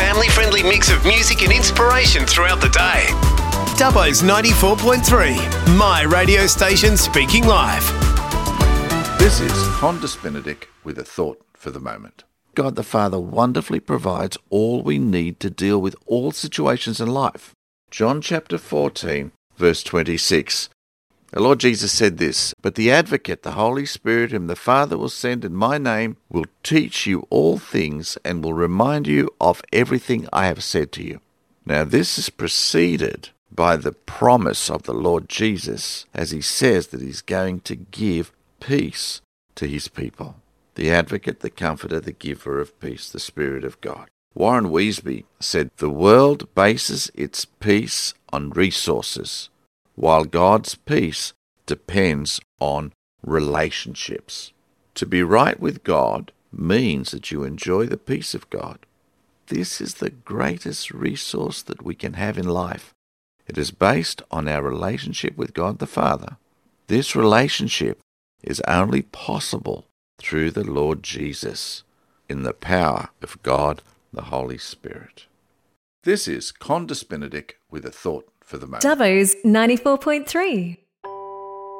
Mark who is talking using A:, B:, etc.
A: family-friendly mix of music and inspiration throughout the day. Dubbo's 94.3, my radio station speaking live.
B: This is Qantas Benedict with a thought for the moment. God the Father wonderfully provides all we need to deal with all situations in life. John chapter 14, verse 26. The Lord Jesus said this, "But the Advocate, the Holy Spirit, whom the Father will send in my name, will teach you all things and will remind you of everything I have said to you." Now this is preceded by the promise of the Lord Jesus, as he says that he's going to give peace to his people. The Advocate, the Comforter, the Giver of peace, the Spirit of God. Warren Wiersbe said, "The world bases its peace on resources, while God's peace depends on relationships." To be right with God means that you enjoy the peace of God. This is the greatest resource that we can have in life. It is based on our relationship with God the Father. This relationship is only possible through the Lord Jesus in the power of God the Holy Spirit. This is Qantas Benedict with a thought for the moment.
C: Dubbo's 94.3.